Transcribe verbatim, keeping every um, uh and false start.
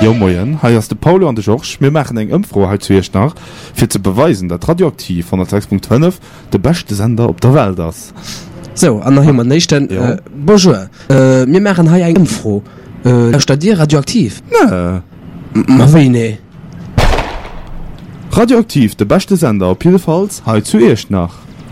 Ja moien, hi ass de Paulo an de Joch, mir machen eng ëmfro halt zuerst nach, fir ze beweisen, dat Radioaktiv von der sechs Punkt fünf de beste Sender op der Welt ass. So, an der Himmer nechten, ja. äh, bonjour, äh, mir machen hi eng ëmfro, äh, statt dir radioaktiv? Ne. Ma wie ne? Radioaktiv, de beste Sender op Pilfalls, halt zuerst nach.